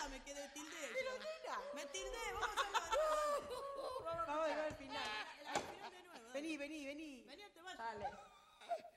me quedé tilde. Pero nena. Me tildé, vamos a hacerlo. Vamos a ver al final. Al final de nuevo. Vení. Vení, te vayas. Dale.